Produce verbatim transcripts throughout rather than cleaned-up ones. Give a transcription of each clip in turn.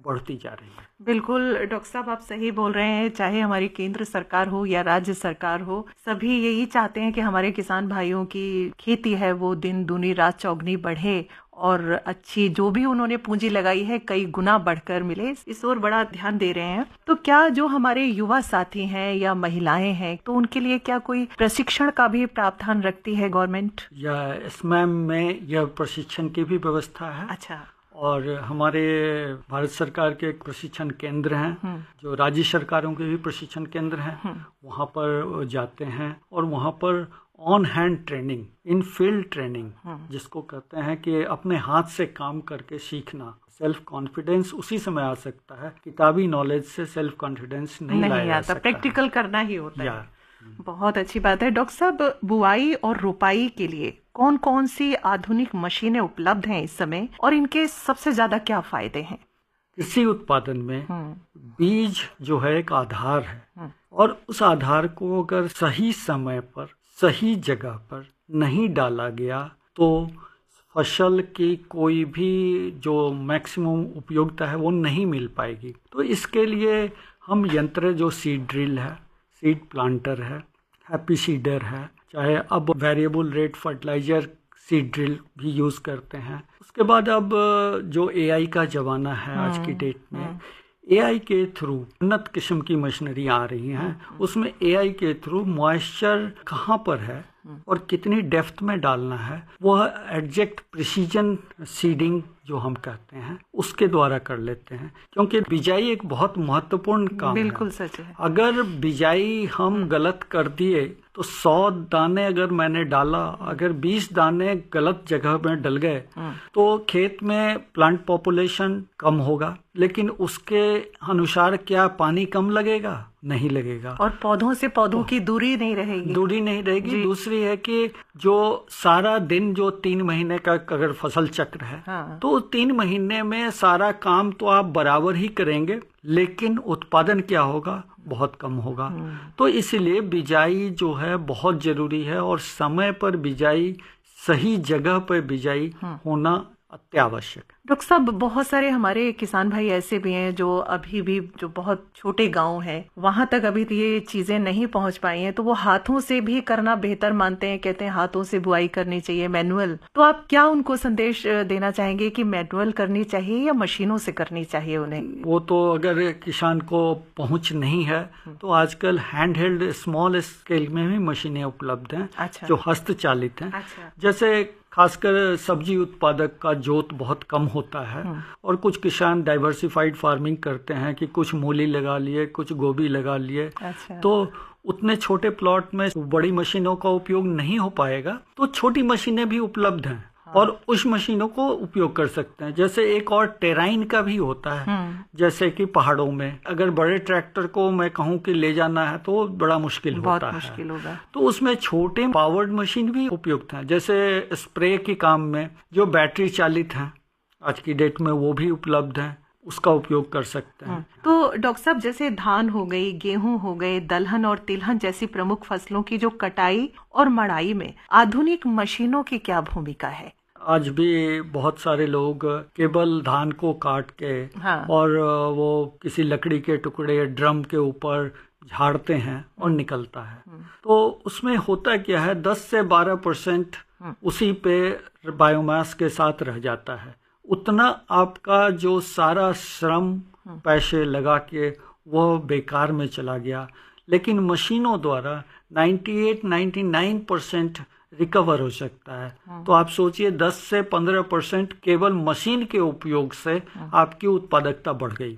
बढ़ती जा रही है। बिल्कुल डॉक्टर साहब, आप सही बोल रहे हैं। चाहे हमारी केंद्र सरकार हो या राज्य सरकार हो, सभी यही चाहते हैं कि हमारे किसान भाइयों की खेती है वो दिन दूनी रात चौगनी बढ़े और अच्छी जो भी उन्होंने पूंजी लगाई है कई गुना बढ़कर मिले। इस ओर बड़ा ध्यान दे रहे हैं। तो क्या जो हमारे युवा साथी हैं या महिलाएं हैं, तो उनके लिए क्या कोई प्रशिक्षण का भी प्रावधान रखती है गवर्नमेंट? या इसमें में यह प्रशिक्षण की भी व्यवस्था है। अच्छा। और हमारे भारत सरकार के प्रशिक्षण केंद्र हैं, जो राज्य सरकारों के भी प्रशिक्षण केंद्र हैं, वहाँ पर जाते हैं और वहाँ पर on hand training, in field training जिसको कहते हैं कि अपने हाथ से काम करके सीखना। सेल्फ कॉन्फिडेंस उसी समय आ सकता है, किताबी नॉलेज से सेल्फ कॉन्फिडेंस नहीं, नहीं लाया जा सकता, प्रैक्टिकल करना ही होता है। बहुत अच्छी बात है। डॉक्टर साहब, बुआई और रोपाई के लिए कौन कौन सी आधुनिक मशीनें उपलब्ध हैं इस समय और इनके सबसे ज्यादा क्या फायदे हैं? कृषि उत्पादन में बीज जो है एक आधार है और उस आधार को अगर सही समय पर सही जगह पर नहीं डाला गया तो फसल की कोई भी जो मैक्सिमम उपयोगिता है वो नहीं मिल पाएगी। तो इसके लिए हम यंत्र जो सीड ड्रिल है, सीड प्लांटर है, हैप्पी सीडर है, चाहे अब variable rate fertiliser seed drill भी यूज़ करते हैं। उसके बाद अब जो एआई का ज़माना है आज की डेट में, एआई के थ्रू उन्नत किस्म की मशीनरी आ रही हैं। उसमें एआई के थ्रू मॉइस्चर कहाँ पर है और कितनी डेप्थ में डालना है, वह एग्जैक्ट प्रिसीजन सीडिंग जो हम कहते हैं उसके द्वारा कर लेते हैं। क्योंकि बिजाई एक बहुत महत्वपूर्ण काम है। बिल्कुल सच है। अगर बिजाई हम गलत कर दिए तो सौ दाने अगर मैंने डाला, अगर बीस दाने गलत जगह में डल गए तो खेत में प्लांट पॉपुलेशन कम होगा, लेकिन उसके अनुसार क्या पानी कम लगेगा? नहीं लगेगा। और पौधों से पौधों की दूरी नहीं रहेगी। दूरी नहीं रहेगी। दूसरी है कि जो सारा दिन जो तीन महीने का अगर फसल चक्र है, हाँ। तो तीन महीने में सारा काम तो आप बराबर ही करेंगे, लेकिन उत्पादन क्या होगा? बहुत कम होगा। तो इसलिए बिजाई जो है बहुत जरूरी है और समय पर बिजाई, सही जगह पर बिजाई होना अत्यावश्यक। डॉक्टर साहब, बहुत सारे हमारे किसान भाई ऐसे भी हैं जो अभी भी जो बहुत छोटे गांव हैं वहां तक अभी ये चीजें नहीं पहुंच पाई हैं, तो वो हाथों से भी करना बेहतर मानते हैं, कहते हैं हाथों से बुआई करनी चाहिए, मैनुअल। तो आप क्या उनको संदेश देना चाहेंगे कि मैनुअल करनी चाहिए या मशीनों से करनी चाहिए उन्हें? वो तो अगर किसान को पहुंच नहीं है तो आजकल हैंड हेल्ड स्मॉल स्केल में भी मशीनें उपलब्ध हैं। अच्छा। जो हस्तचालित हैं। अच्छा। जैसे खासकर सब्जी उत्पादक का जोत बहुत कम होता है और कुछ किसान डाइवर्सिफाइड फार्मिंग करते हैं कि कुछ मूली लगा लिए, कुछ गोभी लगा लिए। अच्छा। तो उतने छोटे प्लॉट में बड़ी मशीनों का उपयोग नहीं हो पाएगा, तो छोटी मशीनें भी उपलब्ध हैं। हाँ। और उस मशीनों को उपयोग कर सकते हैं। जैसे एक और टेराइन का भी होता है, जैसे कि पहाड़ों में अगर बड़े ट्रैक्टर को मैं कहूँ कि ले जाना है तो बड़ा मुश्किल बहुत होता मुश्किल है। होगा। तो उसमें छोटे पावर्ड मशीन भी उपयुक्त हैं। जैसे स्प्रे के काम में जो बैटरी चालित हैं आज की डेट में वो भी उपलब्ध हैं, उसका उपयोग कर सकते हैं। तो डॉक्टर साहब, जैसे धान हो गई, गेहूं हो गए, दलहन और तिलहन जैसी प्रमुख फसलों की जो कटाई और मड़ाई में आधुनिक मशीनों की क्या भूमिका है? आज भी बहुत सारे लोग केवल धान को काट के, हाँ। और वो किसी लकड़ी के टुकड़े ड्रम के ऊपर झाड़ते हैं और निकलता है। तो उसमें होता क्या है, दस से बारह परसेंट उसी पे बायोमास के साथ रह जाता है। उतना आपका जो सारा श्रम पैसे लगा के वो बेकार में चला गया। लेकिन मशीनों द्वारा अट्ठानवे निन्यानवे परसेंट रिकवर हो सकता है। तो आप सोचिए दस से पंद्रह परसेंट केवल मशीन के उपयोग से आपकी उत्पादकता बढ़ गई।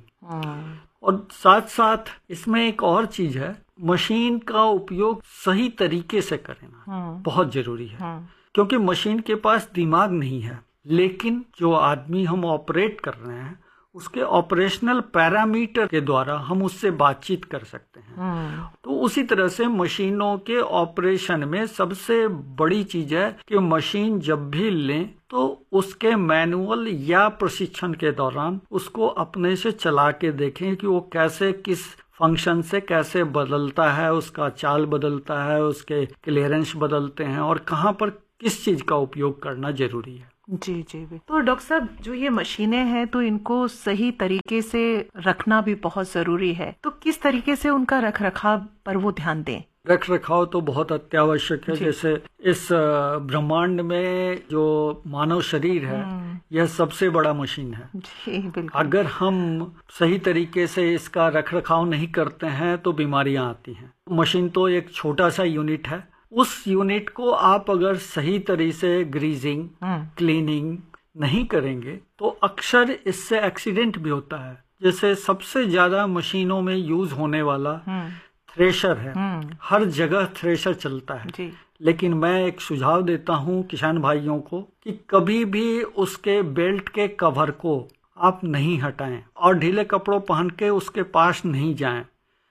और साथ साथ इसमें एक और चीज है, मशीन का उपयोग सही तरीके से करना बहुत जरूरी है। क्योंकि मशीन के पास दिमाग नहीं है, लेकिन जो आदमी हम ऑपरेट कर रहे हैं उसके ऑपरेशनल पैरामीटर के द्वारा हम उससे बातचीत कर सकते हैं। तो उसी तरह से मशीनों के ऑपरेशन में सबसे बड़ी चीज है कि मशीन जब भी लें तो उसके मैनुअल या प्रशिक्षण के दौरान उसको अपने से चला के देखें कि वो कैसे, किस फंक्शन से कैसे बदलता है, उसका चाल बदलता है, उसके क्लियरेंस बदलते हैं और कहाँ पर किस चीज का उपयोग करना जरूरी है। जी जी भी। तो डॉक्टर साहब, जो ये मशीनें हैं तो इनको सही तरीके से रखना भी बहुत जरूरी है, तो किस तरीके से उनका रख रखाव पर वो ध्यान दें? रख रखाव तो बहुत अत्यावश्यक है। जैसे इस ब्रह्मांड में जो मानव शरीर है यह सबसे बड़ा मशीन है। जी बिल्कुल। अगर हम सही तरीके से इसका रख रखाव नहीं करते हैं तो बीमारियां आती हैं। मशीन तो एक छोटा सा यूनिट है, उस यूनिट को आप अगर सही तरीके से ग्रीजिंग क्लीनिंग नहीं करेंगे तो अक्सर इससे एक्सीडेंट भी होता है। जैसे सबसे ज्यादा मशीनों में यूज होने वाला थ्रेशर है, हर जगह थ्रेशर चलता है जी। लेकिन मैं एक सुझाव देता हूं किसान भाइयों को कि कभी भी उसके बेल्ट के कवर को आप नहीं हटाएं और ढीले कपड़ों पहन के उसके पास नहीं जाएं।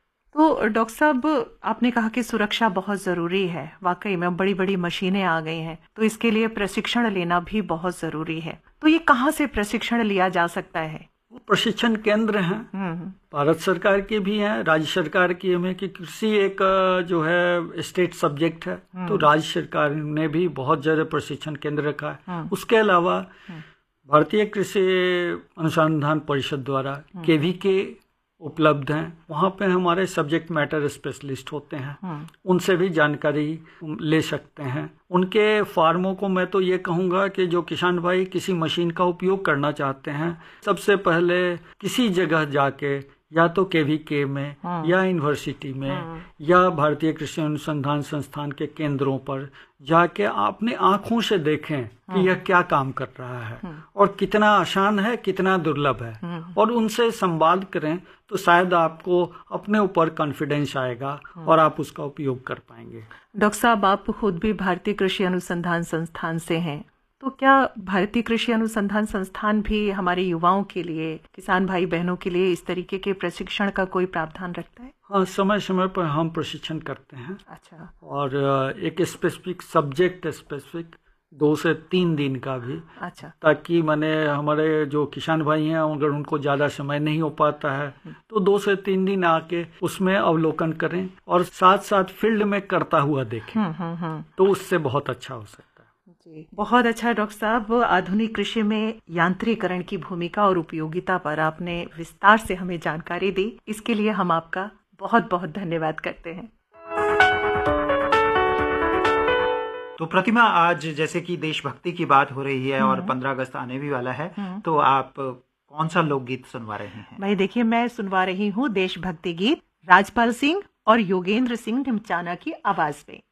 तो डॉक्टर साहब, आपने कहा कि सुरक्षा बहुत जरूरी है। वाकई में बड़ी बड़ी मशीनें आ गई हैं, तो इसके लिए प्रशिक्षण लेना भी बहुत जरूरी है। तो ये कहाँ से प्रशिक्षण लिया जा सकता है? वो प्रशिक्षण केंद्र हैं, भारत सरकार के भी हैं, राज्य सरकार की है कि कृषि एक जो है स्टेट सब्जेक्ट है, तो राज्य सरकार ने भी बहुत ज्यादा प्रशिक्षण केंद्र रखा है। उसके अलावा भारतीय कृषि अनुसंधान परिषद द्वारा केवीके उपलब्ध हैं, वहाँ पे हमारे सब्जेक्ट मैटर स्पेशलिस्ट होते हैं, उनसे भी जानकारी ले सकते हैं। उनके फार्मों को मैं तो ये कहूँगा कि जो किसान भाई किसी मशीन का उपयोग करना चाहते हैं, सबसे पहले किसी जगह जाके या तो केवीके में या यूनिवर्सिटी में या भारतीय कृषि अनुसंधान संस्थान के केंद्रों पर जाके अपने आंखों से देखें कि यह क्या काम कर रहा है और कितना आसान है, कितना दुर्लभ है, और उनसे संवाद करें तो शायद आपको अपने ऊपर कॉन्फिडेंस आएगा और आप उसका उपयोग कर पाएंगे। डॉक्टर साहब, आप खुद भी भारतीय कृषि अनुसंधान संस्थान से हैं, तो क्या भारतीय कृषि अनुसंधान संस्थान भी हमारे युवाओं के लिए, किसान भाई बहनों के लिए इस तरीके के प्रशिक्षण का कोई प्रावधान रखता है? हाँ, समय समय पर हम प्रशिक्षण करते हैं। अच्छा। और एक स्पेसिफिक सब्जेक्ट स्पेसिफिक दो से तीन दिन का भी। अच्छा। ताकि मैंने हमारे जो किसान भाई हैं अगर उनको ज्यादा समय नहीं हो पाता है तो दो से तीन दिन आके उसमें अवलोकन करें और साथ साथ फील्ड में करता हुआ देखें, तो उससे बहुत अच्छा हो सकता है। जी, बहुत अच्छा डॉक्टर साहब, आधुनिक कृषि में यांत्रिकरण की भूमिका और उपयोगिता पर आपने विस्तार से हमें जानकारी दी। इसके लिए हम आपका बहुत बहुत धन्यवाद करते हैं। तो प्रतिमा, आज जैसे कि देशभक्ति की बात हो रही है और पंद्रह अगस्त आने भी वाला है, तो आप कौन सा लोकगीत सुनवा रहे हैं? भाई देखिए, मैं सुनवा रही हूँ देशभक्ति गीत राजपाल सिंह और योगेंद्र सिंह ढिमचाना की आवाज में।